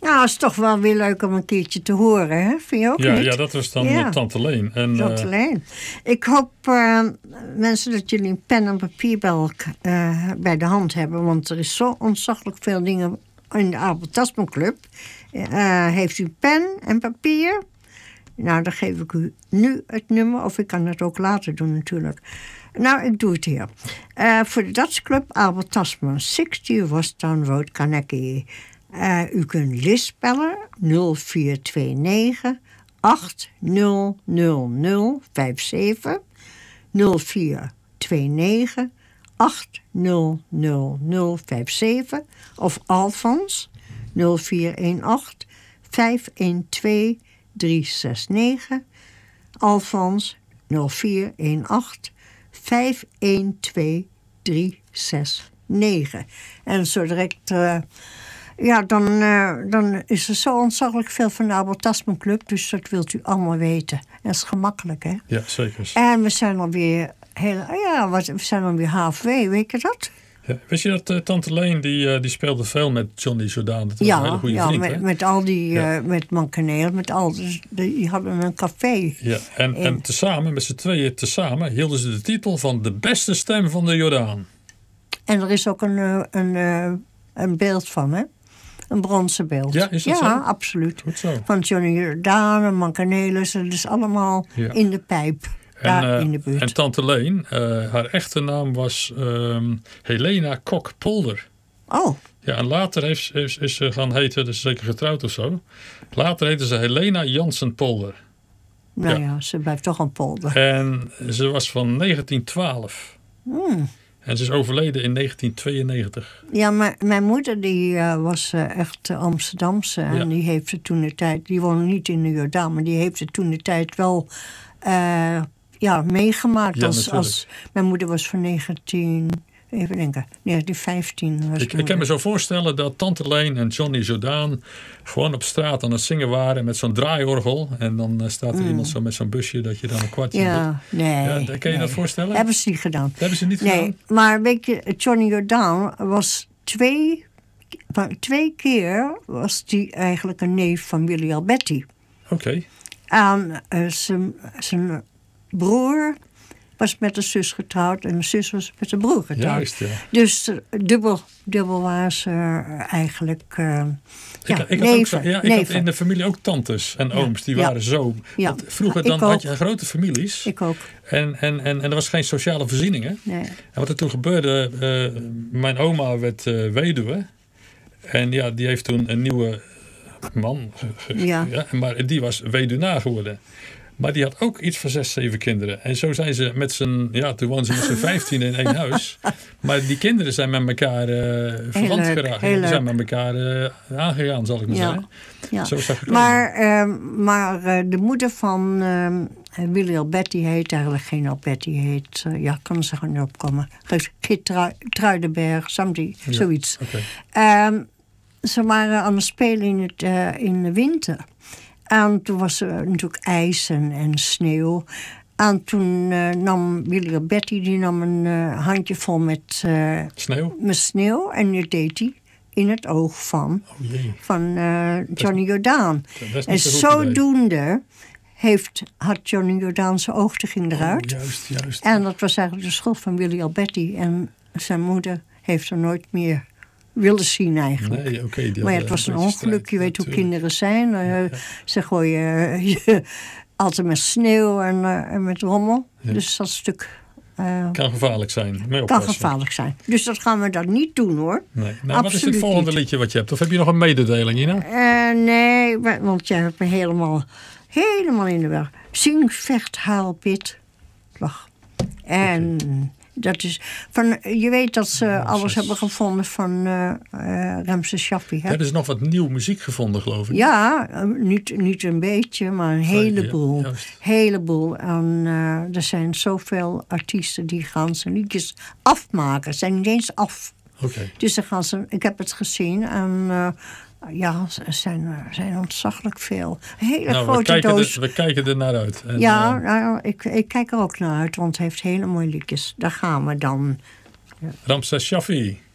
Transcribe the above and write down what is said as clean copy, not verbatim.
Nou, is toch wel weer leuk om een keertje te horen, hè? Vind je ook niet? Ja, dat was dan Tante Leen. En, Tante Leen. Ik hoop, mensen, dat jullie een pen en papier bij de hand hebben. Want er is zo ontzaglijk veel dingen in de Abel Tasman Club. Heeft u pen en papier? Nou, dan geef ik u nu het nummer. Of ik kan het ook later doen natuurlijk. Nou, ik doe het hier. Voor de Dutch Club Abel Tasman, 60 Westtown Road, Carnegie. U kunt lispellen 0429 800057 0429 800057 of Alfons 0418 512 369 Alfons 0418 512 369 en zo direct dan is er zo ontzaglijk veel van de Abel Tasman Club. Dus dat wilt u allemaal weten. En dat is gemakkelijk, hè? Ja, zeker. En we zijn alweer halfway, weet je dat? Ja, wist je dat Tante Leen, die speelde veel met Johnny Jordaan? Dat was een hele goede vriend, met al die, met Mankaneel, met al die hadden een café. Ja, en tezamen, met z'n tweeën tezamen, hielden ze de titel van de beste stem van de Jordaan. En er is ook een beeld van, hè? Een bronzen beeld. Ja, is dat zo? Ja, absoluut. Goed zo. Van Johnny Jordaan en Mankanelis. Dat is allemaal in de pijp. Daar in de buurt. En Tante Leen, haar echte naam was Helena Kok-Polder. Oh. Ja, en later is ze gaan heten, dus zeker getrouwd of zo. Later heette ze Helena Jansen-Polder. Nou ja, ze blijft toch een polder. En ze was van 1912. En ze is overleden in 1992. Ja, maar mijn moeder die was echt Amsterdamse. En die heeft ze toen de tijd... Die woonde niet in de Jordaan, maar die heeft ze toen de tijd wel meegemaakt. Ja, als mijn moeder was van 1915. Ik kan me zo voorstellen dat Tante Leen en Johnny Jordaan gewoon op straat aan het zingen waren met zo'n draaiorgel. En dan staat er iemand zo met zo'n busje dat je dan een kwartje kan je dat voorstellen? Hebben ze niet gedaan. Hebben ze niet gedaan? Nee, maar weet je, Johnny Jordaan was twee keer was die eigenlijk een neef van Willy Alberti. Oké. En zijn broer was met de zus getrouwd en de zus was met de broer getrouwd. Juist, ja. Dus dubbel waren ze eigenlijk ik had in de familie ook tantes en ooms, die waren zo. Ja. Vroeger dan had je grote families. Ik ook. En er was geen sociale voorziening. Hè? Nee. En wat er toen gebeurde, mijn oma werd weduwe. En ja, die heeft toen een nieuwe man. Maar die was weduwnaar geworden. Maar die had ook iets van 6, 7 kinderen. En zo zijn ze toen woonden ze met z'n 15 in één huis. Maar die kinderen zijn met elkaar verwant geraakt. Die zijn met elkaar aangegaan, zal ik maar zeggen. Ja. Zo is dat gekomen. Maar de moeder van Willy Alberti heet eigenlijk geen Alberti. Heet, kan ze gewoon niet opkomen. Truidenberg, zoiets. Okay. Ze waren aan het spelen in de winter. En toen was er natuurlijk ijs en sneeuw. En toen nam Willy Alberti een handjevol met sneeuw. En dat deed hij in het oog van Johnny Jordaan. En zodoende had Johnny Jordaan zijn oog, ging eruit. Juist. En dat was eigenlijk de schuld van Willy Alberti. En zijn moeder heeft er nooit meer willen zien eigenlijk. Nee, maar het was een ongeluk. Je weet hoe kinderen zijn. Ze gooien altijd met sneeuw en met rommel. Ja. Dus dat stuk kan gevaarlijk zijn. Dus dat gaan we dan niet doen, hoor. Nee. Nou, wat is het volgende liedje wat je hebt? Of heb je nog een mededeling, Ina? Nee, want jij hebt me helemaal in de weg. Zing, vecht, haal, bid. Lach. En dat is je weet dat ze alles hebben gevonden van Ramses Shaffi. Hebben ze nog wat nieuw muziek gevonden, geloof ik? Ja, niet een beetje, maar een heleboel. Ja, heleboel. En er zijn zoveel artiesten die gaan zijn liedjes afmaken. Ze zijn niet eens af. Okay. Dus ik heb het gezien en er zijn ontzaglijk veel. Hele grote doos. We kijken er naar uit. En, ik kijk er ook naar uit, want het heeft hele mooie liedjes. Daar gaan we dan. Ramses Shaffi.